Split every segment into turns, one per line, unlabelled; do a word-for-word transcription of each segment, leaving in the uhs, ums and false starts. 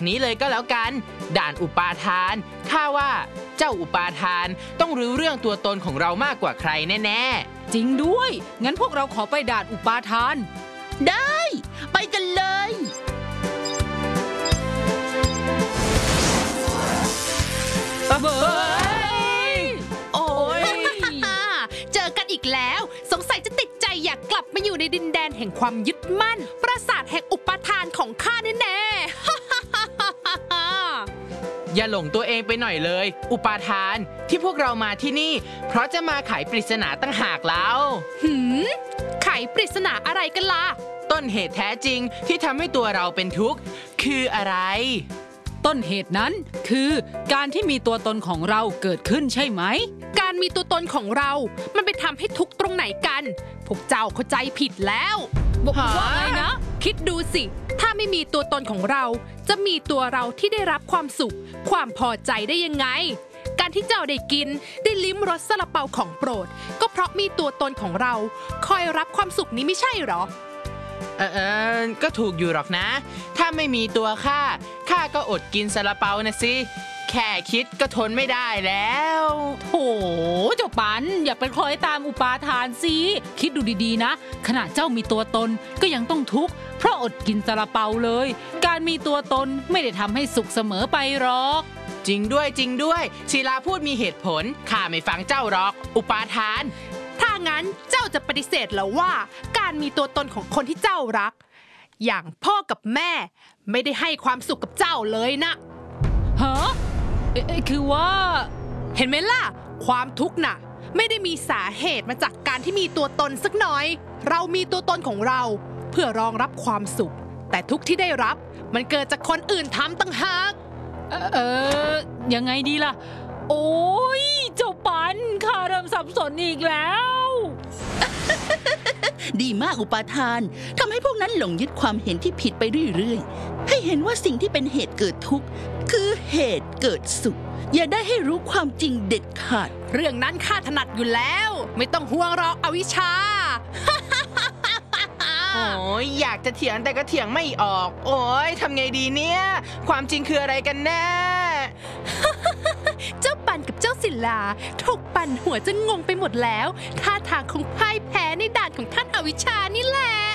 นี้เลยก็แล้วกันด่านอุปาทานข้าว่าเจ้าอุปาทานต้องรู้เรื่องตัวตนของเรามากกว่าใครแน่
ๆจริงด้วยงั้นพวกเราขอไปด่านอุปาทาน
ได้ไปกันเลย
เบ้ย
โอ้ยเจอกันอีกแล้วสงสัยจะติดใจอยากกลับมาอยู่ในดินแดนแห่งความยึดมั่นปราสาทแห่งอุปาทานของข้าแน่
ๆอย่าหลงตัวเองไปหน่อยเลยอุปาทานที่พวกเรามาที่นี่เพราะจะมาไขปริศนาตั้งหากแล้ว
หืมไขปริศนาอะไรกันล่ะ
ต้นเหตุแท้จริงที่ทำให้ตัวเราเป็นทุกข์คืออะไร
ต้นเหตุนั้นคือการที่มีตัวตนของเราเกิดขึ้นใช่ไหม
การมีตัวตนของเรามันไปทำให้ทุกข์ตรงไหนกันพวกเจ้าเข้าใจผิดแล้ว
บอกว่าไงนะ
คิดดูสิถ้าไม่มีตัวตนของเราจะมีตัวเราที่ได้รับความสุขความพอใจได้ยังไงการที่เจ้าได้กินได้ลิ้มรสซาลาเปาของโปรดก็เพราะมีตัวตนของเราคอยรับความสุขนี้ไม่ใช่หรอ
เออเออก็ถูกอยู่หรอกนะถ้าไม่มีตัวข้าข้าก็อดกินซาลาเปานะสิแค่คิดก็ทนไม่ได้แล้ว
โถเจ้าปันอย่าไปคล้อยตามอุปาทานสิคิดดูดีๆนะขณะเจ้ามีตัวตนก็ยังต้องทุกข์เพราะอดกินซาลาเปาเลยการมีตัวตนไม่ได้ทำให้สุขเสมอไปหรอก
จริงด้วยจริงด้วยศิลาพูดมีเหตุผลข้าไม่ฟังเจ้าหรอกอุปาทาน
ถ้างั้นเจ้าจะปฏิเสธเหรอว่าการมีตัวตนของคนที่เจ้ารักอย่างพ่อกับแม่ไม่ได้ให้ความสุขกับเจ้าเลยนะ
ฮะเอ๊ะคือว่า
เห็นไหมล่ะความทุกข์น่ะไม่ได้มีสาเหตุมาจากการที่มีตัวตนสักหน่อยเรามีตัวตนของเราเพื่อรองรับความสุขแต่ทุกข์ที่ได้รับมันเกิดจากคนอื่นทำตั้งหาก
เออเออยังไงดีล่ะโอ้ยเจ้าปันข้าเริ่มสับสนอีกแล้ว
ดีมากอุปาทานทำให้พวกนั้นหลงยึดความเห็นที่ผิดไปเรื่อยๆให้เห็นว่าสิ่งที่เป็นเหตุเกิดทุกข์คือเหตุเกิดสุขอย่าได้ให้รู้ความจริงเด็ดขาด
เรื่องนั้นข้าถนัดอยู่แล้วไม่ต้องห่วงหรอกอวิชชา
โอ้ยอยากจะเถียงแต่ก็เถียงไม่ออกโอ้ยทำไงดีเนี่ยความจริงคืออะไรกันแน่
เจ้าปันกับเจ้าศิลาถูกปั่นหัวจะงงไปหมดแล้วท่าทางคงพ่ายแพ้ในด่านของท่านอวิชชานี่แหละ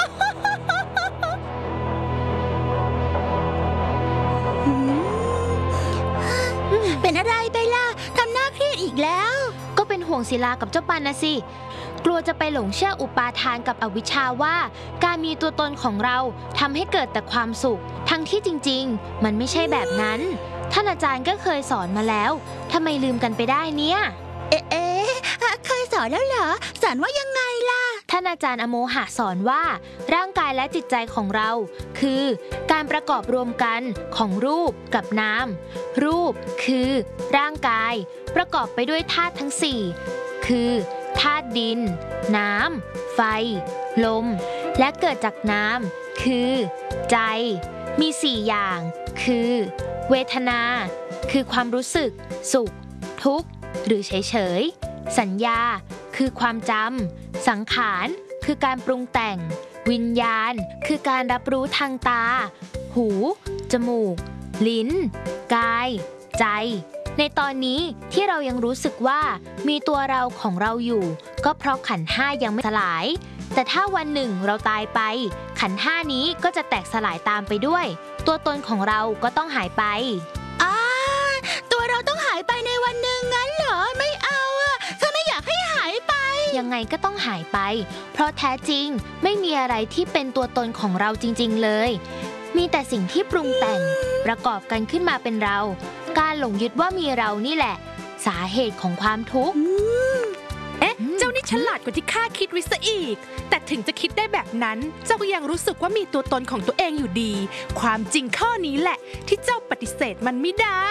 เป็นอะไรไปล่ะทำหน้าเครียดอีกแล้ว
ก็เป็นห่วงศิลากับเจ้าปันนะสิกลัวจะไปหลงเชื่ออุปาทานกับอวิชชาว่าการมีตัวตนของเราทำให้เกิดแต่ความสุขทั้งที่จริงๆมันไม่ใช่แบบนั้นท่านอาจารย์ก็เคยสอนมาแล้วทำไมลืมกันไปได้เนี่ย
เอ๊ะเอ๊ะเคยสอนแล้วเหรอสอนว่ายังไงล่ะ
ท่านอาจารย์อโมหะสอนว่าร่างกายและจิตใจของเราคือการประกอบรวมกันของรูปกับนามรูปคือร่างกายประกอบไปด้วยธาตุทั้งสี่คือธาตุดินน้ำไฟลมและเกิดจากน้ำคือใจมีสี่อย่างคือเวทนาคือความรู้สึกสุขทุกข์หรือเฉยๆสัญญาคือความจำสังขารคือการปรุงแต่งวิญญาณคือการรับรู้ทางตาหูจมูกลิ้นกายใจในตอนนี้ที่เรายังรู้สึกว่ามีตัวเราของเราอยู่ก็เพราะขันธ์ห้ายังไม่สลายแต่ถ้าวันหนึ่งเราตายไปขันธ์ห้านี้ก็จะแตกสลายตามไปด้วยตัวตนของเราก็ต้องหายไป
อ้าตัวเราต้องหายไปในวันหนึ่งงั้นเหรอไม่เอาอะข้าไม่อยากให้หายไป
ยังไงก็ต้องหายไปเพราะแท้จริงไม่มีอะไรที่เป็นตัวตนของเราจริงๆเลยมีแต่สิ่งที่ปรุงแต่งประกอบกันขึ้นมาเป็นเราการหลงยึดว่ามีเรานี่แหละสาเหตุของความทุกข์
เอ๊ะเจ้านี่ฉลาดกว่าที่ข้าคิดไว้ซะอีกแต่ถึงจะคิดได้แบบนั้นเจ้าก็ยังรู้สึกว่ามีตัวตนของตัวเองอยู่ดีความจริงข้อนี้แหละที่เจ้าปฏิเสธมันไม่ได้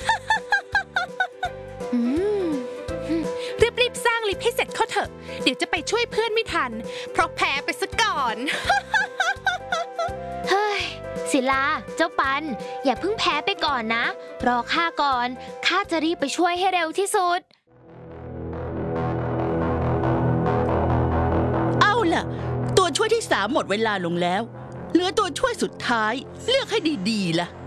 รีบๆสร้างลิฟต์ให้เสร็จเข้าเถอะเดี๋ยวจะไปช่วยเพื่อนไม่ทันเพราะแพ้ไปซะก่อน
เฮ้ยศิลาเจ้าปันอย่าเพิ่งแพ้ไปก่อนนะรอข้าก่อนข้าจะรีบไปช่วยให้เร็วที่สุด
เอาล่ะตัวช่วยที่สามหมดเวลาลงแล้วเหลือตัวช่วยสุดท้ายเลือกให้ดีๆล่ะ